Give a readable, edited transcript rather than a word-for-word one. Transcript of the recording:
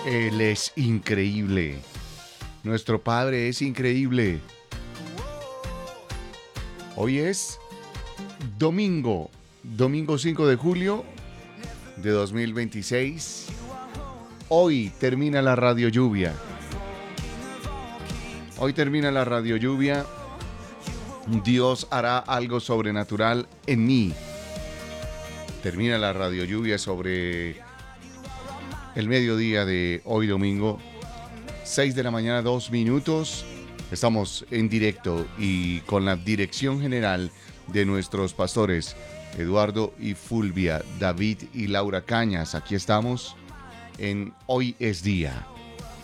Él es increíble. Nuestro Padre es increíble. Hoy es domingo 5 de julio de 2026. Hoy termina la radio lluvia. Hoy termina la radio lluvia. Dios hará algo sobrenatural en mí. Termina la radio lluvia sobre el mediodía de hoy domingo. 6 de la mañana, 2 minutos. Estamos en directo y con la dirección general de nuestros pastores Eduardo y Fulvia, David y Laura Cañas. Aquí estamos en Hoy es Día.